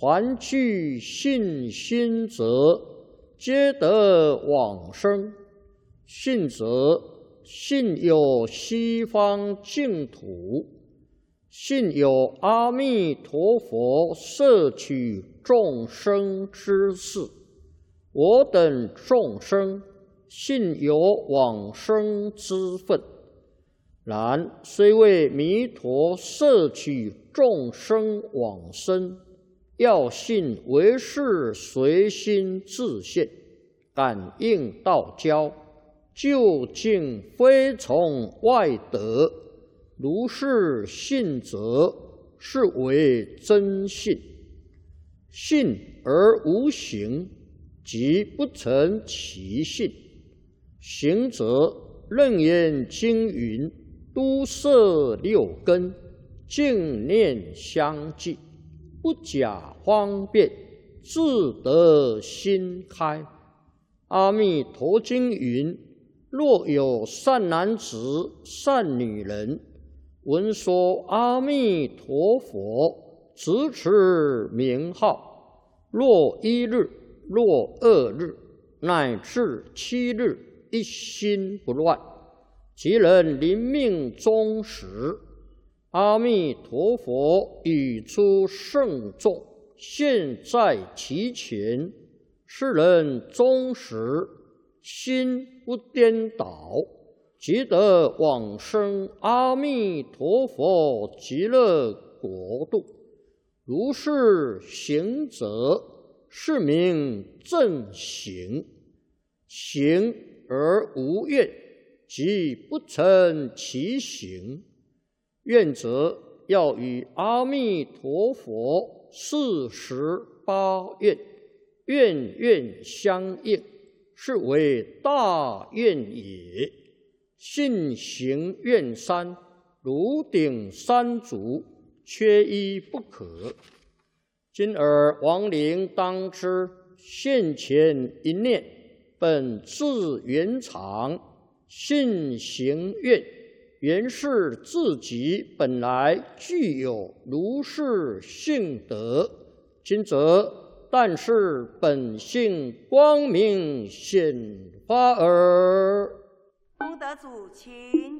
凡具信心者，皆得往生。信者，信有西方净土，信有阿弥陀佛摄取众生之事。我等众生信有往生之分，然虽为弥陀摄取众生往生，要信唯是随心自现，感应道交，究竟非从外得。如是信者，是为真信。信而无行，即不成其信。行者，楞严经云：都摄六根，净念相继，不假方便，自得心开。阿弥陀经云：若有善男子、善女人，闻说阿弥陀佛，直持名号，若一日，若二日，乃至7日，一心不乱，即能临命终时，阿弥陀佛语出圣众，现在其前。是人终时，心不颠倒，即得往生阿弥陀佛极乐国度。如是行者，是名正行。行而无愿，即不成其行。愿者，要与阿弥陀佛48愿，愿愿相应，是为大愿也。信行愿三，如顶三足，缺一不可。今尔亡灵当知，现前一念，本自圆常。信行愿，原是自己本来具有如是性德。今则但是本性光明显发耳。 功德主，请